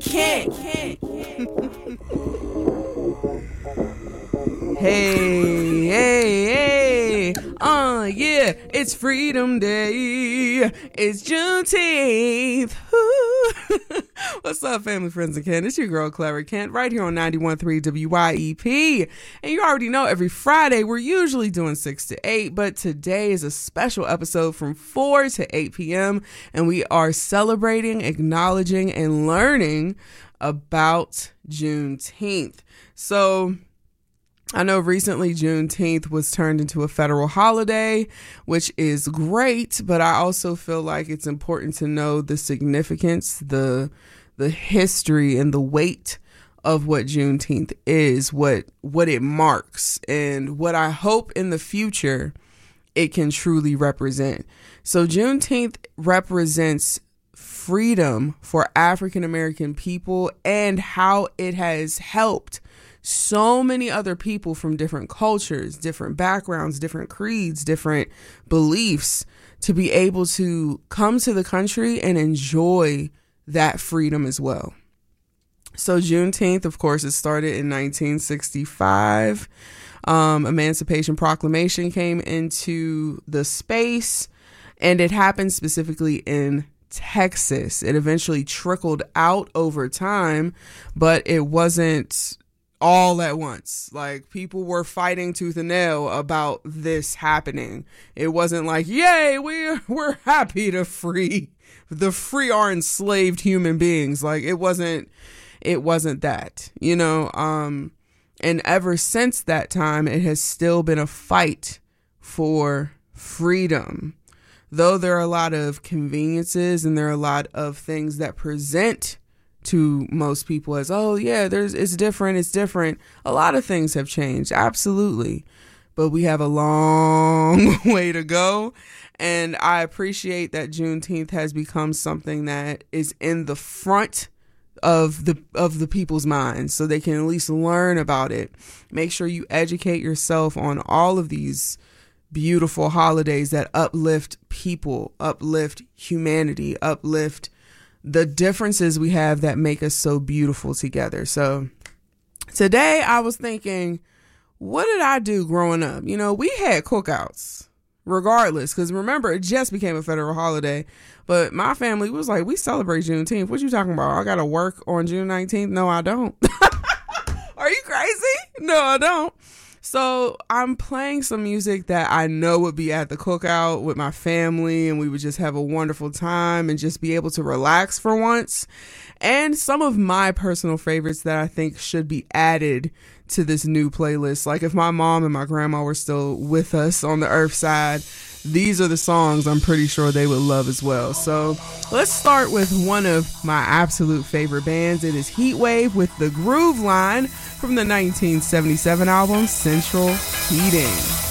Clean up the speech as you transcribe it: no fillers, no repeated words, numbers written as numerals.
Kent. Hey, yeah, it's Freedom Day. It's Juneteenth. What's up, family, friends, and Kent? It's your girl, Clever Kent, right here on 91.3 WYEP. And you already know every Friday we're usually doing 6 to 8, but today is a special episode from 4 to 8 p.m. and we are celebrating, acknowledging, and learning about Juneteenth. So I know recently Juneteenth was turned into a federal holiday, which is great, but I also feel like it's important to know the significance, the history, and the weight of what Juneteenth is, what it marks, and what I hope in the future it can truly represent. So Juneteenth represents freedom for African American people and how it has helped so many other people from different cultures, different backgrounds, different creeds, different beliefs to be able to come to the country and enjoy that freedom as well. So Juneteenth, of course, it started in 1965. Emancipation Proclamation came into the space, and it happened specifically in Texas. It eventually trickled out over time, but it wasn't all at once. Like, people were fighting tooth and nail about this happening. It wasn't like, yay, we're happy to free our enslaved human beings. Like, it wasn't that, you know. And ever since that time, it has still been a fight for freedom. Though there are a lot of conveniences and there are a lot of things that present to most people as, oh yeah, it's different. A lot of things have changed. Absolutely. But we have a long way to go. And I appreciate that Juneteenth has become something that is in the front of the people's minds, so they can at least learn about it. Make sure you educate yourself on all of these beautiful holidays that uplift people, uplift humanity, uplift the differences we have that make us so beautiful together. So today I was thinking, what did I do growing up? You know, we had cookouts regardless, because remember, it just became a federal holiday. But my family was like, we celebrate Juneteenth. What you talking about? I got to work on June 19th? No, I don't. Are you crazy? No, I don't. So I'm playing some music that I know would be at the cookout with my family, and we would just have a wonderful time and just be able to relax for once. And some of my personal favorites that I think should be added to this new playlist. Like, if my mom and my grandma were still with us on the earth side, these are the songs I'm pretty sure they would love as well. So let's start with one of my absolute favorite bands. It is Heatwave with The Groove Line from the 1977 album Central Heating.